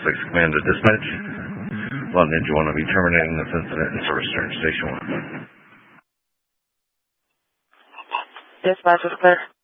6 command to dispatch. Lot Ninja 1 will be terminating this incident and service return to Station 1. Dispatch is clear.